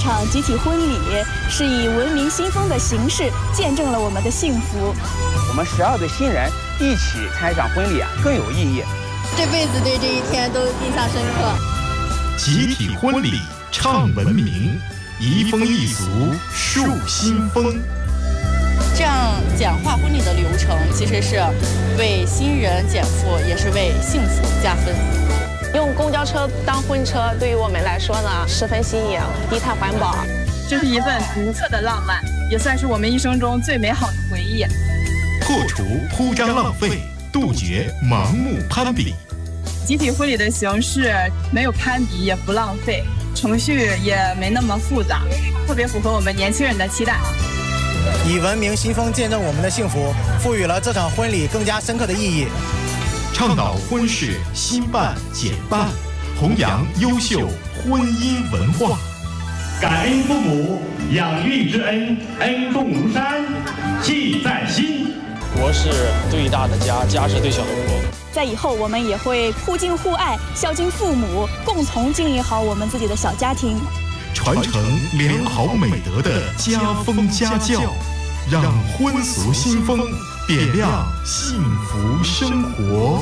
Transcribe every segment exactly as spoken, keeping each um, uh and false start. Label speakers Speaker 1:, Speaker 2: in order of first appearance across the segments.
Speaker 1: 场集体婚礼，是以文明新风的形式见证了我们的幸福。
Speaker 2: 我们十二对新人一起参与场婚礼啊，更有意义。
Speaker 3: 这辈子对这一天都印象深刻。
Speaker 4: 集体婚礼唱文明，移风易俗树新风。
Speaker 5: 这样简化婚礼的流程，其实是为新人减负，也是为幸福加分。
Speaker 6: 用公交车当婚车，对于我们来说呢，十分新颖，低碳环保。
Speaker 7: 这是一份独特的浪漫，也算是我们一生中最美好的回忆。
Speaker 4: 破除铺张浪费，杜绝盲目攀比。
Speaker 7: 集体婚礼的形式没有攀比，也不浪费，程序也没那么复杂，特别符合我们年轻人的期待。
Speaker 8: 以文明新风见证我们的幸福，赋予了这场婚礼更加深刻的意义。
Speaker 4: 倡导婚事新办简办，弘扬优秀婚姻文化。
Speaker 9: 感恩父母养育之恩，恩重如山，记在心。
Speaker 10: 国是对大的家，家是对小的国。
Speaker 1: 在以后，我们也会互敬互爱，孝敬父母，共同经营好我们自己的小家庭，
Speaker 4: 传承良好美德的家风家教，让婚俗新风点亮幸福生活。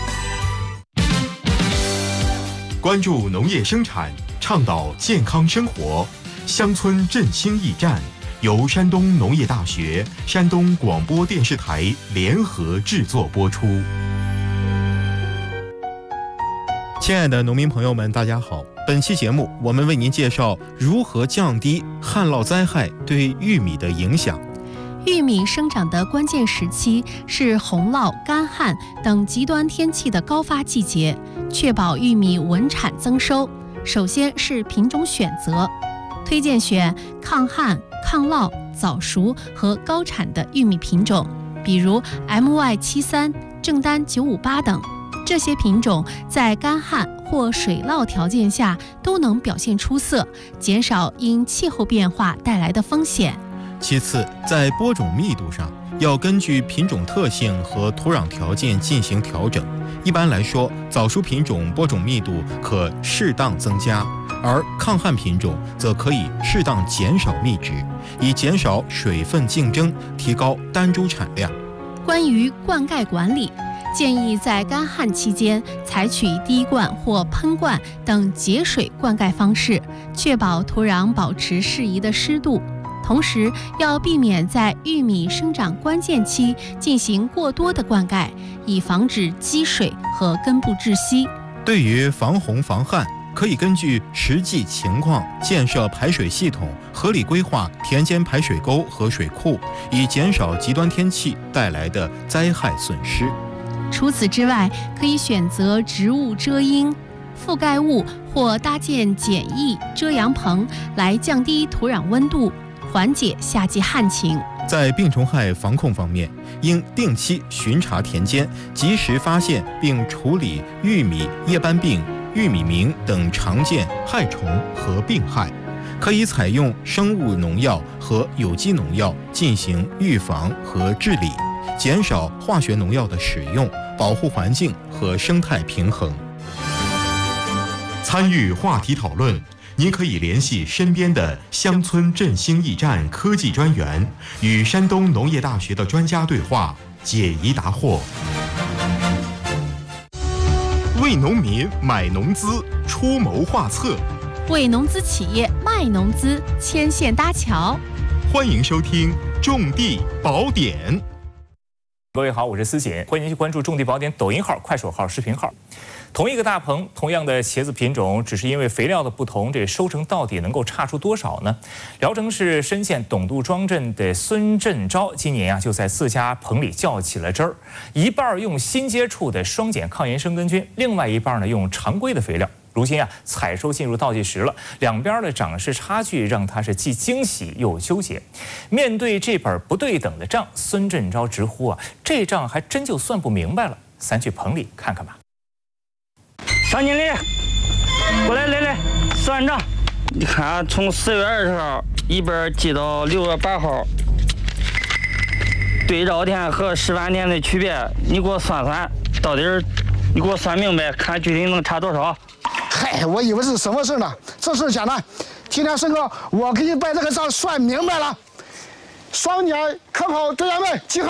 Speaker 4: 关注农业生产，倡导健康生活，乡村振兴驿站由山东农业大学、山东广播电视台联合制作播出。亲爱的农民朋友们，大家好！本期节目，我们为您介绍如何降低旱涝灾害对玉米的影响。
Speaker 11: 玉米生长的关键时期是洪涝、干旱等极端天气的高发季节，确保玉米稳产增收。首先是品种选择，推荐选抗旱、抗涝、早熟和高产的玉米品种，比如 M Y 七三、正丹九五八等。这些品种在干旱或水涝条件下都能表现出色，减少因气候变化带来的风险。
Speaker 4: 其次，在播种密度上，要根据品种特性和土壤条件进行调整。一般来说，早熟品种播种密度可适当增加，而抗旱品种则可以适当减少密值，以减少水分竞争，提高单株产量。
Speaker 11: 关于灌溉管理，建议在干旱期间采取滴灌或喷灌等节水灌溉方式，确保土壤保持适宜的湿度。同时，要避免在玉米生长关键期进行过多的灌溉，以防止积水和根部窒息。
Speaker 4: 对于防洪防旱，可以根据实际情况建设排水系统，合理规划田间排水沟和水库，以减少极端天气带来的灾害损失。
Speaker 11: 除此之外，可以选择植物遮阴、覆盖物或搭建简易遮阳棚来降低土壤温度，缓解夏季旱情。
Speaker 4: 在病虫害防控方面，应定期巡查田间，及时发现并处理玉米叶斑病、玉米螟等常见害虫和病害。可以采用生物农药和有机农药进行预防和治理，减少化学农药的使用，保护环境和生态平衡。参与话题讨论，您可以联系身边的乡村振兴驿站科技专员，与山东农业大学的专家对话，解疑答惑。为农民买农资，出谋划策；
Speaker 11: 为农资企业卖农资，牵线搭桥。
Speaker 4: 欢迎收听《种地宝典》。
Speaker 12: 各位好，我是思锦，欢迎您去关注种地宝典抖音号、快手号、视频号。同一个大棚，同样的茄子品种，只是因为肥料的不同，这收成到底能够差出多少呢？聊城市深县董渡庄镇的孙振昭今年啊，就在自家棚里较起了真儿，一半用新接触的双碱抗炎生根菌，另外一半呢用常规的肥料。如今啊，采收进入倒计时了，两边的涨势差距让他是既惊喜又纠结。面对这本不对等的账，孙振昭直呼啊，这账还真就算不明白了。咱去棚里看看吧。
Speaker 13: 张经理，过来来来，算账。你看，从四月二十号一本记到六月八号，对照天和示范天的区别，你给我算算，到底是你给我算明白，看具体能差多少。
Speaker 14: 嗨，我以为是什么事呢？这事简单， 今天申课，我给你把这个账算明白了。双减科考队员们集合。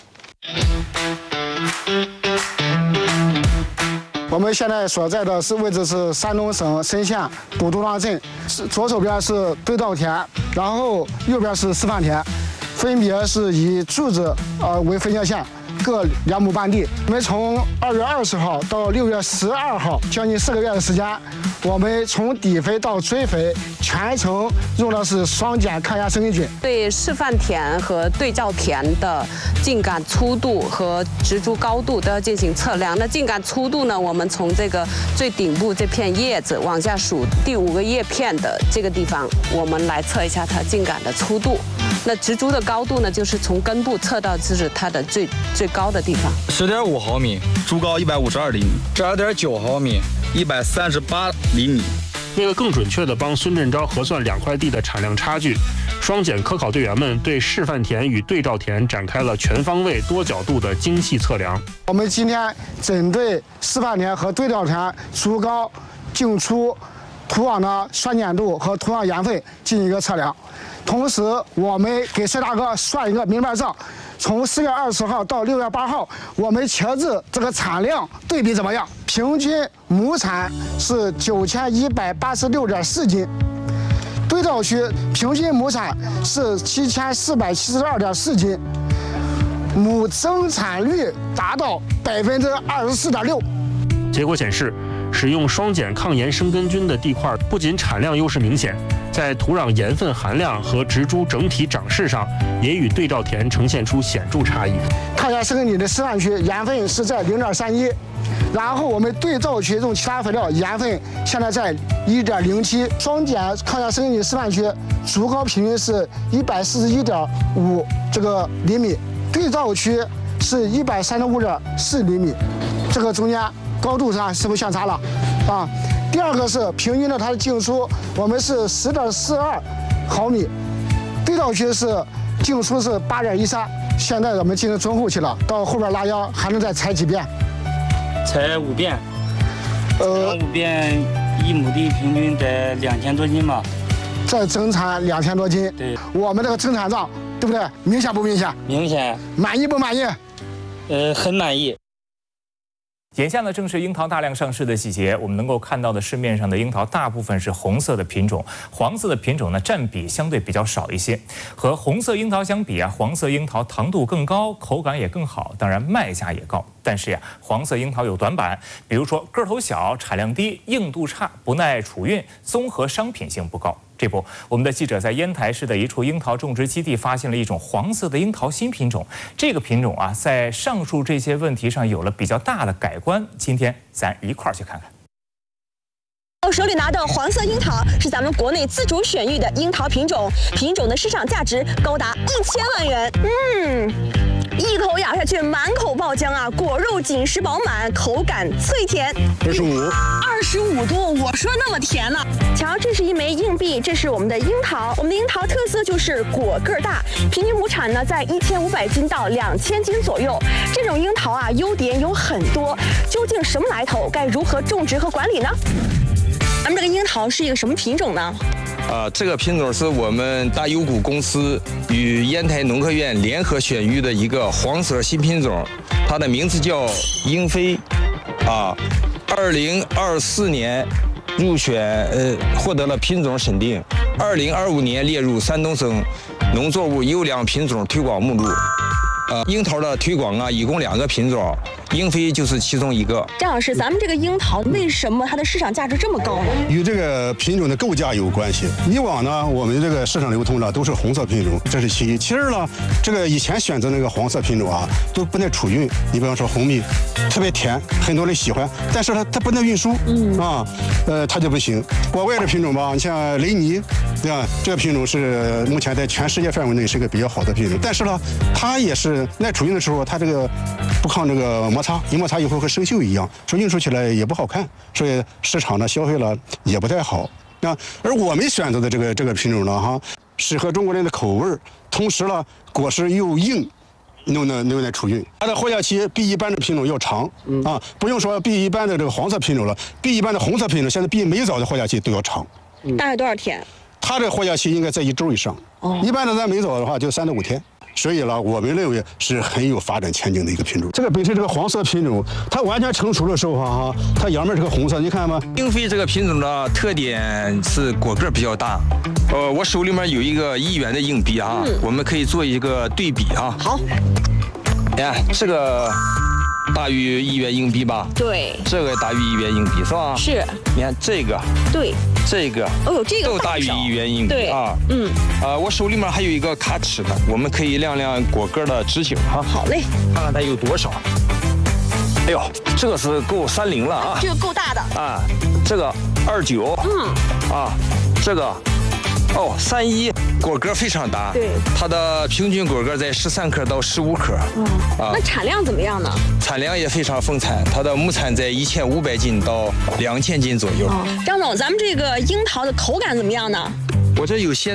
Speaker 14: 我们现在所在的是位置是山东省莘县古都庄镇，是左手边是对稻田，然后右边是示范田，分别是以柱子呃为分界线。各两亩半地，我们从二月二十号到六月十二号，将近四个月的时间，我们从底肥到追肥，全程用的是双碱抗压生根菌。
Speaker 15: 对示范田和对照田的茎秆粗度和植株高度都要进行测量。那茎秆粗度呢，我们从这个最顶部这片叶子往下数第五个叶片的这个地方，我们来测一下它茎秆的粗度。那植株的高度呢，就是从根部测到就是它的最最高的地方。
Speaker 16: 十点五毫米，株高一百五十二厘米；十二点九毫米，一百三十八厘米。
Speaker 17: 为了更准确地帮孙振钊核算两块地的产量差距，双减科考队员们对示范田与对照田展开了全方位、多角度的精细测量。
Speaker 14: 我们今天针对示范田和对照田株高、茎粗、土壤的酸碱度和土壤盐分进行一个测量。同时，我们给帅大哥算一个明白账，从四月二十号到六月八号，我们茄子这个产量对比怎么样？平均亩产是九千一百八十六点四斤，对照区平均亩产是七千四百七十二点四斤，亩增产率达到百分之二十四点六。
Speaker 17: 结果显示，使用双碱抗盐生根菌的地块不仅产量优势明显，在土壤盐分含量和植株整体长势上，也与对照田呈现出显著差异。
Speaker 14: 抗压生根菌的示范区盐分是在零点三一，然后我们对照区用其他肥料盐分现在在一点零七。双碱抗压生根菌示范区株高平均是一百四十一点五这个厘米，对照区是一百三十五点四厘米，这个中间高度上是不是相差了啊？第二个是平均的它的茎粗，我们是十点四二毫米，对照区是茎粗是八点一三。现在我们进行中后期了，到后边拉秧还能再采几遍？
Speaker 13: 采五遍。呃，五遍一亩地平均得两千多斤吧。
Speaker 14: 再增产两千多斤。
Speaker 13: 对，
Speaker 14: 我们这个增产账对不对？明显不明显？
Speaker 13: 明显。
Speaker 14: 满意不满意？
Speaker 13: 呃，很满意。
Speaker 12: 眼下呢，正是樱桃大量上市的季节，我们能够看到的市面上的樱桃大部分是红色的品种，黄色的品种呢占比相对比较少一些。和红色樱桃相比啊，黄色樱桃糖度更高，口感也更好，当然卖价也高。但是呀，黄色樱桃有短板，比如说个头小、产量低、硬度差、不耐储运，综合商品性不高。这不，我们的记者在烟台市的一处樱桃种植基地发现了一种黄色的樱桃新品种。这个品种啊，在上述这些问题上有了比较大的改观。今天咱一块儿去看看。
Speaker 18: 我手里拿的黄色樱桃是咱们国内自主选育的樱桃品种，品种的市场价值高达一千万元。嗯。一口咬下去，满口爆浆啊！果肉紧实饱满，口感脆甜。
Speaker 14: 二十五，
Speaker 18: 二十五度，我说那么甜呢？瞧，这是一枚硬币，这是我们的樱桃。我们的樱桃特色就是果个大，平均亩产呢在一千五百斤到两千斤左右。这种樱桃啊，优点有很多，究竟什么来头？该如何种植和管理呢？咱们这个樱桃是一个什么品种呢？
Speaker 16: 啊，这个品种是我们大优谷公司与烟台农科院联合选育的一个黄色新品种，它的名字叫英飞，啊，二零二四年入选，呃，获得了品种审定，二零二五年列入山东省农作物优良品种推广目录。呃，樱桃的推广啊，一共两个品种，英飞就是其中一个。
Speaker 18: 张老师，咱们这个樱桃为什么它的市场价值这么高呢？
Speaker 19: 与这个品种的构架有关系。以往呢，我们这个市场流通的都是红色品种，这是其一。其二呢，这个以前选择那个黄色品种啊，都不耐储运。你比方说红蜜，特别甜，很多人喜欢，但是它它不耐运输，嗯啊，呃，它就不行。国外的品种吧，你像雷尼，对吧？这个品种是目前在全世界范围内是个比较好的品种，但是呢，它也是耐储运的时候，它这个不抗这个摩擦，一摩擦以后和生锈一样，说运输起来也不好看，所以市场呢消费了也不太好。啊，而我们选择的这个这个品种呢，哈，适合中国人的口味，同时呢果实又硬，又能又能储运，它的活下期比一般的品种要长，啊，不用说比一般的这个黄色品种了，比一般的红色品种现在比美枣的活下期都要长。
Speaker 18: 大概多少天？
Speaker 19: 它这个活下期应该在一周以上。哦，一般的咱没走的话就三到五天。所以呢，我们认为是很有发展前景的一个品种。这个本身这个黄色品种，它完全成熟的时候哈，它阳面是个红色，你看吗？
Speaker 16: 英飞这个品种的特点是果个比较大。呃，我手里面有一个一元的硬币啊，嗯、我们可以做一个对比啊。
Speaker 18: 好，
Speaker 16: 你看这个大于一元硬币吧？
Speaker 18: 对。
Speaker 16: 这个大于一元硬币是吧？
Speaker 18: 是。
Speaker 16: 你看这个。
Speaker 18: 对。
Speaker 16: 这个。
Speaker 18: 哦呦，这个
Speaker 16: 都大于一元硬币。
Speaker 18: 对啊。嗯。
Speaker 16: 呃，我手里面还有一个卡尺的，我们可以量量果个的直径啊。
Speaker 18: 好嘞。
Speaker 16: 看看它有多少。哎呦，这个是够三零了啊。
Speaker 18: 这个够大的。
Speaker 16: 啊，这个二九。
Speaker 18: 嗯。
Speaker 16: 啊，这个。哦，三一果个非常大，
Speaker 18: 对，
Speaker 16: 它的平均果个在十三克到十五克。
Speaker 18: 嗯，啊，那产量怎么样呢？
Speaker 16: 产量也非常丰产，它的亩产在一千五百斤到两千斤左右。
Speaker 18: 哦，张总，咱们这个樱桃的口感怎么样呢？
Speaker 16: 我这有鲜。